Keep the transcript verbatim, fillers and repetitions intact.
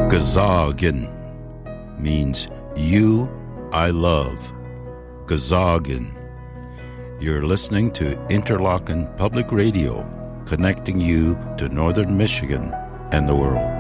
Gazagin means you I love. Gazagin. You're listening to Interlochen Public Radio, connecting you to Northern Michigan and the world.